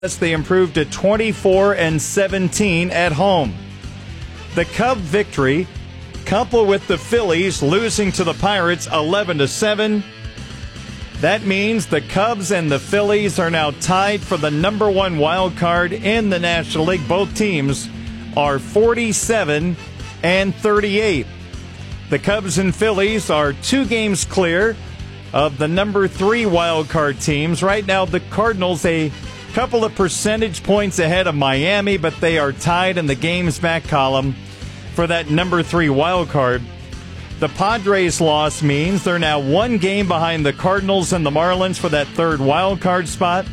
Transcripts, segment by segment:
They improved to 24-17 at home. The Cub victory, coupled with the Phillies losing to the Pirates 11-7, that means the Cubs and the Phillies are now tied for the number one wild card in the National League. Both teams are 47-38. The Cubs and Phillies are 2 games clear of the number 3 wild card teams. Right now, the Cardinals a couple of percentage points ahead of Miami, but they are tied in the games back column for that number 3 wild card. The Padres' loss means they're now 1 game behind the Cardinals and the Marlins for that 3rd wild card spot.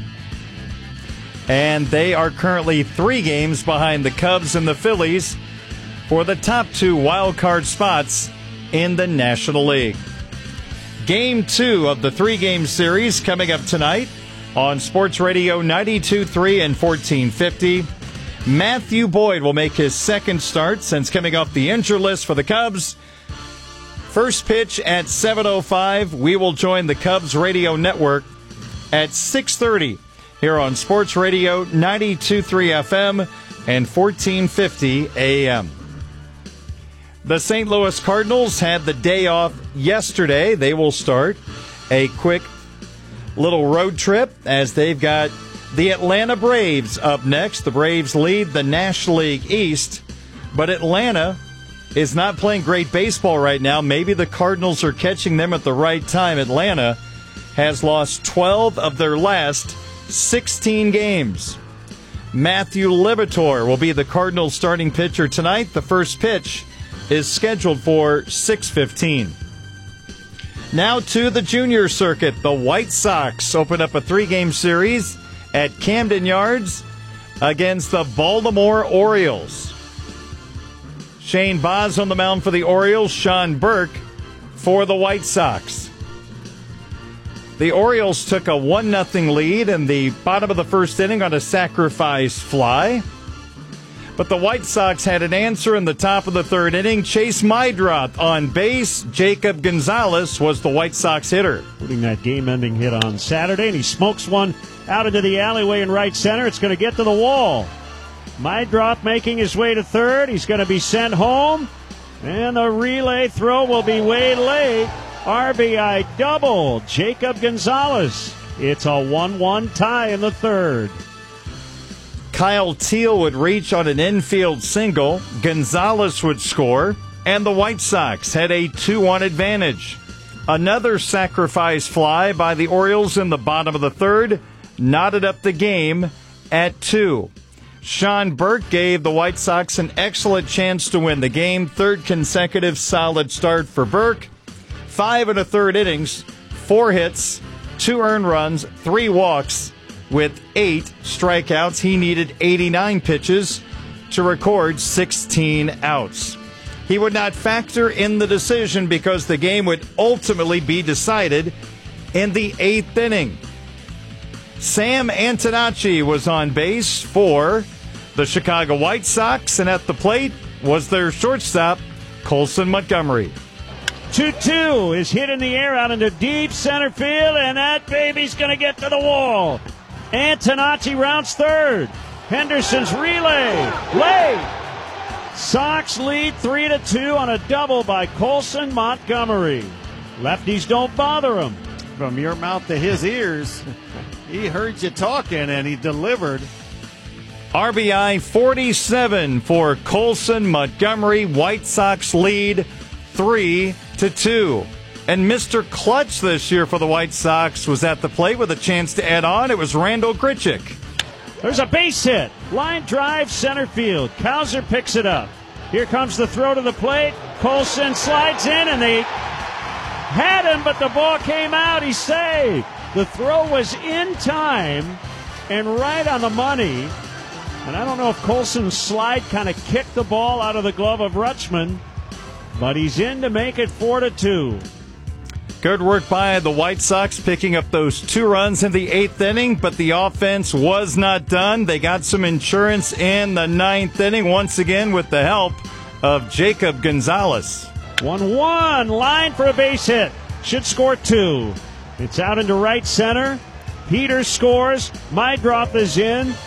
And they are currently 3 games behind the Cubs and the Phillies for the top 2 wild card spots in the National League. Game 2 of the 3-game series coming up tonight on Sports Radio 92.3 and 1450. Matthew Boyd will make his second start since coming off the injured list for the Cubs. First pitch at 7:05. We will join the Cubs radio network at 6:30 here on Sports Radio 92.3 FM and 1450 AM. The St. Louis Cardinals had the day off yesterday. They will start a quick little road trip as they've got the Atlanta Braves up next. The Braves lead the National League East, but Atlanta is not playing great baseball right now. Maybe the Cardinals are catching them at the right time. Atlanta has lost 12 of their last 16 games. Matthew Liberatore will be the Cardinals starting pitcher tonight. The first pitch is scheduled for 6:15. Now to the junior circuit. The White Sox open up a 3-game series at Camden Yards against the Baltimore Orioles. Shane Baz on the mound for the Orioles, Sean Burke for the White Sox. The Orioles took a 1-0 lead in the bottom of the first inning on a sacrifice fly. But the White Sox had an answer in the top of the 3rd inning. Chase Meidroth on base. Jacob Gonzalez was the White Sox hitter. Putting that game-ending hit on Saturday, and he smokes one out into the alleyway in right center. It's going to get to the wall. Meidroth making his way to 3rd. He's going to be sent home, and the relay throw will be way late. RBI double, Jacob Gonzalez. It's a 1-1 tie in the 3rd. Kyle Teal would reach on an infield single. Gonzalez would score, and the White Sox had a 2-1 advantage. Another sacrifice fly by the Orioles in the bottom of the 3rd knotted up the game at 2. Sean Burke gave the White Sox an excellent chance to win the game. 3rd consecutive solid start for Burke. 5 1/3 innings, 4 hits, 2 earned runs, 3 walks, with 8 strikeouts. He needed 89 pitches to record 16 outs. He would not factor in the decision because the game would ultimately be decided in the 8th inning. Sam Antonacci was on base for the Chicago White Sox, and at the plate was their shortstop, Colson Montgomery. 2-2 is hit in the air out into deep center field, and that baby's going to get to the wall. Antonacci rounds 3rd. Henderson's relay. Late. Sox lead 3-2 on a double by Colson Montgomery. Lefties don't bother him. From your mouth to his ears, he heard you talking and he delivered. RBI 47 for Colson Montgomery. White Sox lead 3-2. And Mr. Clutch this year for the White Sox was at the plate with a chance to add on. It was Randall Grichuk. There's a base hit. Line drive, center field. Cowser picks it up. Here comes the throw to the plate. Colson slides in, and they had him, but the ball came out. He's saved. The throw was in time and right on the money. And I don't know if Colson's slide kind of kicked the ball out of the glove of Rutschman, but he's in to make it 4-2. Good work by the White Sox picking up those 2 runs in the 8th inning, but the offense was not done. They got some insurance in the 9th inning, once again with the help of Jacob Gonzalez. 1-1, line for a base hit. Should score 2. It's out into right center. Peter scores. Meidroth is in.